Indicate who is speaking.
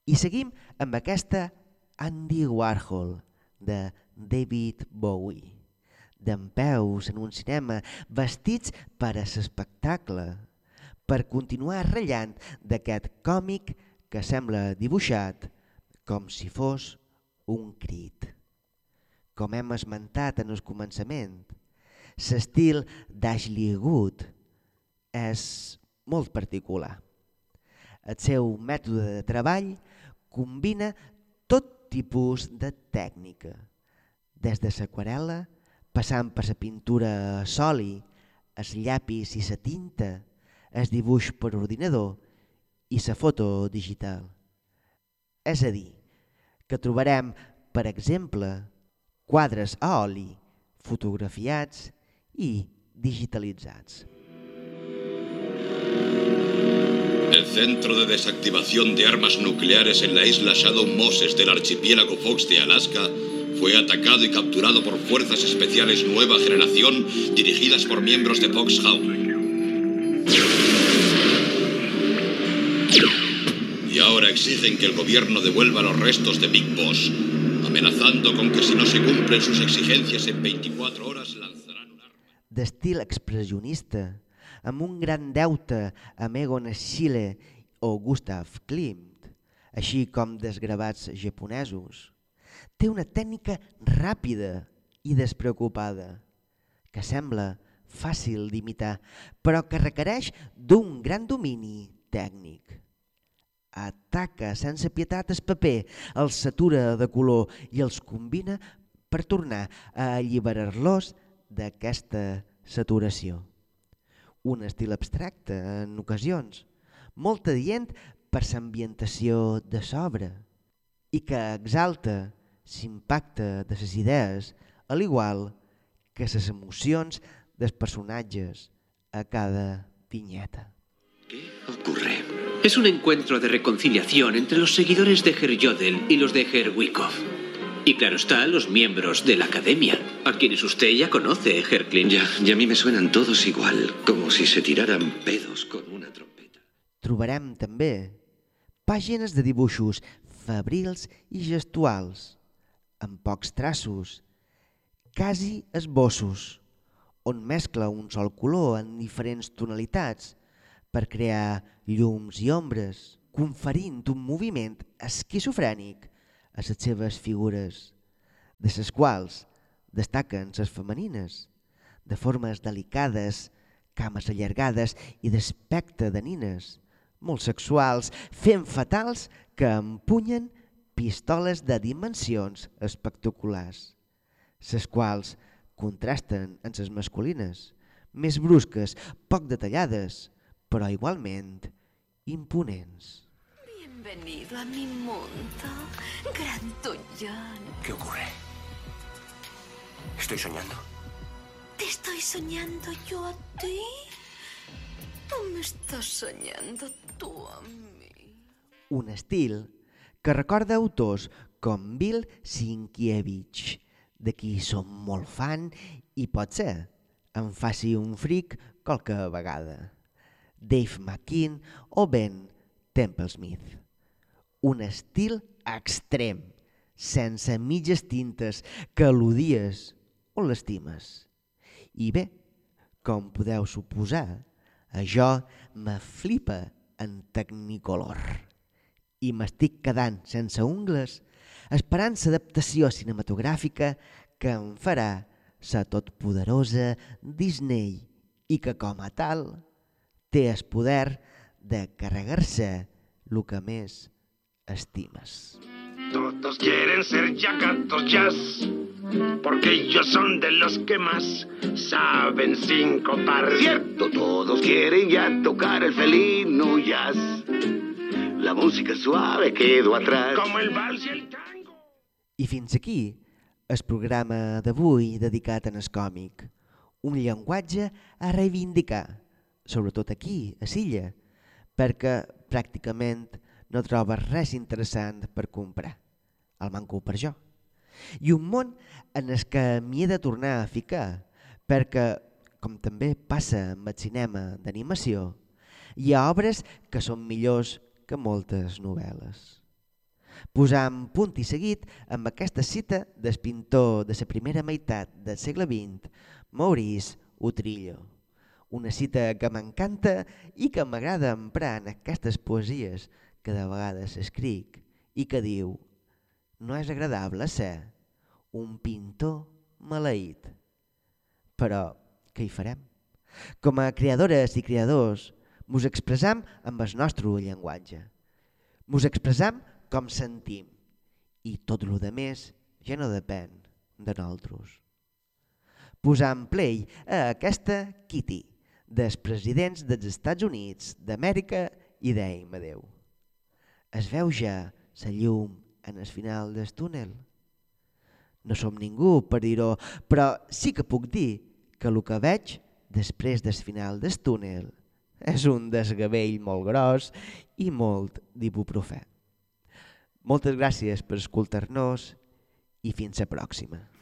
Speaker 1: I seguim amb aquesta Andy Warhol de David Bowie, dempeus en un cinema, vestits per a l'espectacle, per continuar ratllant d'aquest còmic que sembla dibuixat com si fos un crit. Com hem esmentat en el començament, l'estil d'Ashley Wood és molt particular. El seu mètode de treball combina tot tipus de tècnica, des de l'aquarel·la, passant per la pintura a l'oli, el llapis i la tinta, el dibuix per ordinador i la foto digital. És a dir, que trobarem, per exemple, quadres a oli, fotografiats i digitalitzats.
Speaker 2: El centro de desactivación de armas nucleares en la isla Shadow Moses del archipiélago Fox de Alaska fue atacado y capturado por fuerzas especiales nueva generación dirigidas por miembros de Foxhound. Y ahora exigen que el gobierno devuelva los restos de Big Boss, amenazando con que si no se cumplen sus exigencias en 24 horas lanzarán un arma.
Speaker 1: D'estil expressionista, amb un gran deute amb Egon Schiele o Gustav Klimt, així com desgravats japonesos. Té una tècnica ràpida i despreocupada, que sembla fàcil d'imitar, però que requereix d'un gran domini tècnic. Ataca sense pietat el paper, els satura de color i els combina per tornar a alliberar-los d'aquesta saturació. Un estil abstracte en ocasions, molt adient per l'ambientació de l'obra i que exalta l'impacte de les idees, al igual que les emocions dels personatges a cada viñeta.
Speaker 3: ¿Qué ocurre? Es un encuentro de reconciliación entre los seguidores de Herr Jodl y los de Herr Wyckoff. Y claro está, los miembros de la academia, a quienes usted ya conoce, Herr Klimt.
Speaker 4: Ya, y a mí me suenan todos igual, como si se tiraran pedos con una trompeta.
Speaker 1: Trobarem també pàgines de dibuixos febrils i gestuals, amb pocs traços, quasi esbossos, on mescla un sol color en diferents tonalitats per crear llums i ombres, conferint un moviment esquizofrènic a les seves figures, de les quals destaquen les femenines, de formes delicades, cames allargades i d'aspecte de nines, molt sexuals, fent fatals que empunyen pistoles de dimensions espectaculars, les quals contrasten amb les masculines, més brusques, poc detallades, però igualment imponents.
Speaker 5: Bienvenido a mi mundo, grandullón.
Speaker 6: ¿Qué ocurre? ¿Estoy soñando?
Speaker 5: ¿Te estoy soñando yo a ti? ¿O me estás soñando tú a mí?
Speaker 1: Un estil que recorda autors com Bill Sienkiewicz, de qui som molt fan i potser em faci un fric qualque vegada, Dave McKean o Ben Templesmith. Un estil extrem, sense mitges tintes, que l'odies o l'estimes. I bé, com podeu suposar, això me flipa en Technicolor. I m'estic quedant sense ungles esperant l'adaptació cinematogràfica que em farà la totpoderosa Disney i que, com a tal, té el poder de carregar-se el que més estimes.
Speaker 7: Todos quieren ser ya gatos jazz, porque ellos son de los que más saben sincopar.
Speaker 8: Cierto, todos quieren ya tocar el felino jazz. La música suave quedó atrás.
Speaker 7: Como el vals y el tango.
Speaker 1: I fins aquí el programa d'avui dedicat en el còmic. Un llenguatge a reivindicar, sobretot aquí, a Silla, perquè pràcticament no trobes res interessant per comprar. El manco per jo. I un món en el que m'hi he de tornar a ficar, perquè, com també passa amb el cinema d'animació, hi ha obres que són millors que moltes novel·les. Posam punt i seguit amb aquesta cita del pintor de la primera meitat del segle XX, Maurice Utrillo. Una cita que m'encanta i que m'agrada emprar en aquestes poesies que de vegades escric i que diu: no és agradable ser un pintor maleït. Però què hi farem? Com a creadores i creadors, mos expressam amb el nostre llenguatge. Mos expressam com sentim i tot el demés ja no depèn de nosaltres. Posam play a aquesta Kitty dels presidents dels Estats Units d'Amèrica i deim adeu. Es veu ja la llum en el final del túnel? No som ningú per dir-ho, però sí que puc dir que el que veig després del final del túnel és un desgavell molt gros i molt d'ibuprofè. Moltes gràcies per escoltar-nos i fins la pròxima.